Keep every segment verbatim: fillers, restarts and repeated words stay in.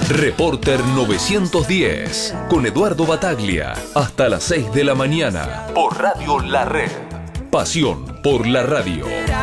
Reporter novecientos diez, con Eduardo Bataglia, hasta las seis de la mañana, por Radio La Red. Pasión por la radio.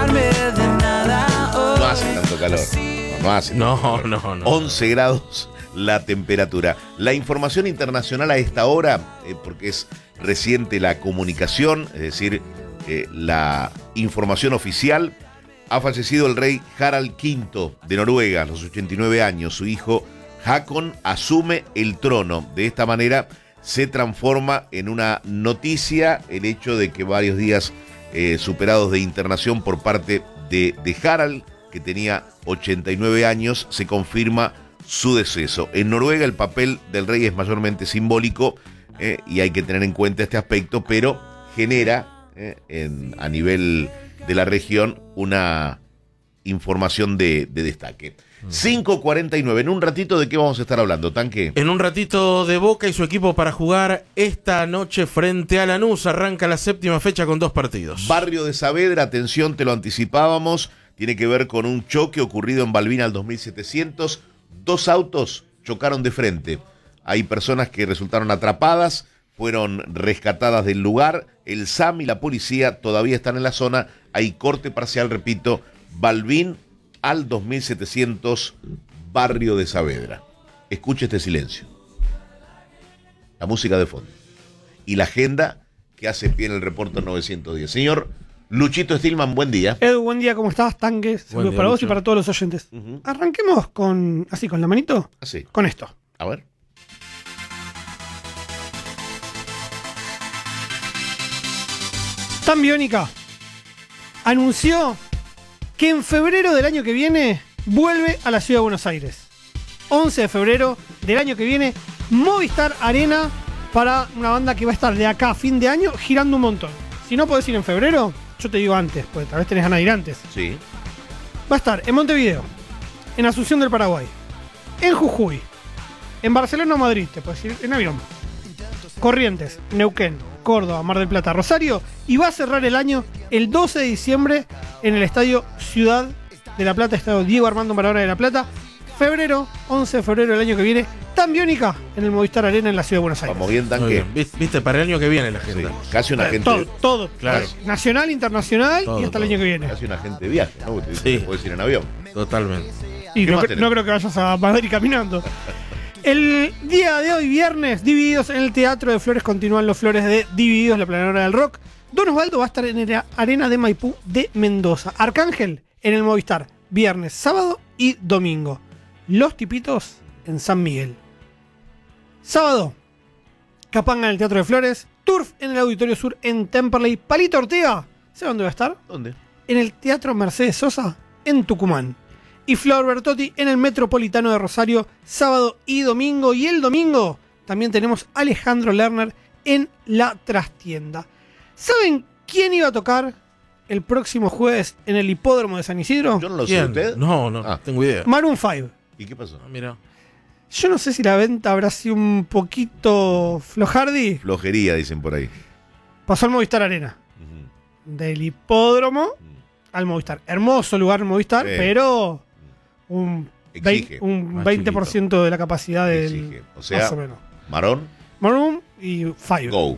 No hace tanto calor. No, no hace tanto No, calor. no, no. once grados la temperatura. La información internacional a esta hora, eh, porque es reciente la comunicación, es decir, eh, la información oficial. Ha fallecido el rey Harald quinto de Noruega a los ochenta y nueve años. Su hijo Håkon asume el trono. De esta manera se transforma en una noticia el hecho de que varios días eh, superados de internación por parte de, de Harald, que tenía ochenta y nueve años, se confirma su deceso. En Noruega el papel del rey es mayormente simbólico eh, y hay que tener en cuenta este aspecto, pero genera eh, en, a nivel de la región una información de, de destaque. cinco cuarenta y nueve, en un ratito, ¿de qué vamos a estar hablando, Tanque? En un ratito de Boca y su equipo para jugar esta noche frente a Lanús. Arranca la séptima fecha con dos partidos. Barrio de Saavedra, atención, te lo anticipábamos, tiene que ver con un choque ocurrido en Balbina al dos mil setecientos. Dos autos chocaron de frente. Hay personas que resultaron atrapadas, fueron rescatadas del lugar. El S A M y la policía todavía están en la zona. Hay corte parcial, repito, Balbín al dos mil setecientos, Barrio de Saavedra. Escuche este silencio. La música de fondo. Y la agenda que hace pie en el Reporter novecientos diez. Señor Luchito Stillman, buen día. Edu, buen día, ¿cómo estás? Tanque, saludos día, para vos Lucho. y para todos los oyentes. Uh-huh. Arranquemos con, así, con la manito, Así. con esto. A ver. Tan Biónica anunció que en febrero del año que viene vuelve a la ciudad de Buenos Aires. once de febrero del año que viene, Movistar Arena, para una banda que va a estar de acá a fin de año girando un montón. Si no podés ir en febrero, yo te digo antes, porque tal vez tenés ganas de ir antes. Sí. Va a estar en Montevideo, en Asunción del Paraguay, en Jujuy, en Barcelona o Madrid, te puedes ir en avión, Corrientes, Neuquén, Córdoba, Mar del Plata, Rosario, y va a cerrar el año el doce de diciembre en el Estadio Ciudad de la Plata, Estadio Diego Armando Maradona de la Plata. Febrero, once de febrero del año que viene, Tan Biónica en el Movistar Arena en la ciudad de Buenos Aires. Vamos bien, Muy Tanque. bien. Vis- Viste, para el año que viene la Sí, agenda. casi una gente. Todo, todo. Claro. Nacional, internacional Todo, y hasta el todo. año que viene. Casi una gente de viaje, ¿no? Porque Sí. puedes ir en avión. Totalmente. Y ¿Qué no, más cre- tenemos? no creo que vayas a Madrid caminando. El día de hoy, viernes, Divididos en el Teatro de Flores, continúan los Flores de Divididos, la planadora del rock. Don Osvaldo va a estar en la Arena de Maipú de Mendoza. Arcángel en el Movistar, viernes, sábado y domingo. Los Tipitos en San Miguel. Sábado, Capanga en el Teatro de Flores. Turf en el Auditorio Sur en Temperley. Palito Ortega, ¿sabe dónde va a estar? ¿Dónde? En el Teatro Mercedes Sosa, en Tucumán. Y Flor Bertotti en el Metropolitano de Rosario, sábado y domingo. Y el domingo también tenemos a Alejandro Lerner en La Trastienda. ¿Saben quién iba a tocar el próximo jueves en el Hipódromo de San Isidro? Yo no lo sé. ¿Quién? ¿Usted? No, no, Ah. tengo idea. Maroon cinco. ¿Y qué pasó? Ah, mira. Yo no sé si la venta habrá sido un poquito flojardi. Flojería, dicen por ahí. Pasó al Movistar Arena. Ujú. Del Hipódromo al Movistar. Hermoso lugar el Movistar, Sí. pero un, Exige. vei- un Más veinte por ciento de la capacidad del... Exige. O sea, más o menos. Marón, Maroon y Five. go.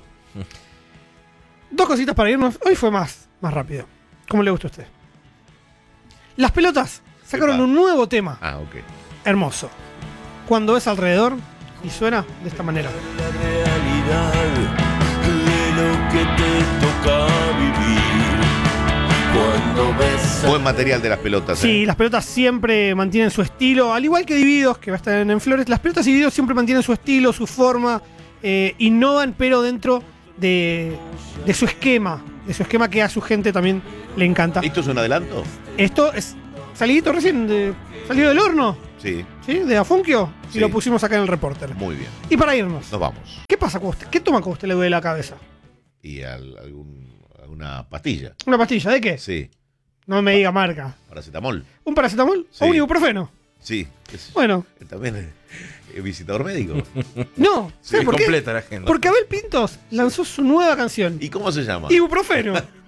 Dos cositas para irnos. Hoy fue más, más rápido. ¿Cómo le gusta a usted? Las Pelotas sacaron Epa. un nuevo tema. Ah, ok. Hermoso. Cuando ves alrededor y suena de esta manera. La realidad de lo que te toca vivir cuando ves a- Buen material de las pelotas. Sí, ¿eh? las Pelotas siempre mantienen su estilo, al igual que Divididos, que va a estar en Flores. Las Pelotas y Divididos siempre mantienen su estilo, su forma, eh, innovan, pero dentro de, de su esquema, de su esquema que a su gente también le encanta. ¿Esto es un adelanto? Esto es salidito recién, de, salido del horno, Sí, ¿sí? De Afunkio, Sí. y lo pusimos acá en el Reporter. muy bien. Y para irnos, Nos vamos. ¿qué pasa con usted? ¿Qué toma con usted le duele la cabeza? ¿Y al- algún, alguna pastilla? ¿Una pastilla? ¿De qué? Sí. No me diga marca. ¿Paracetamol? ¿Un paracetamol Sí. o un ibuprofeno? Sí. qué sé yo. Bueno, También es, es visitador médico. no. Sí, ¿Sabe por qué? Completa la agenda. Porque Abel Pintos lanzó su nueva canción. ¿Y cómo se llama? Ibuprofeno.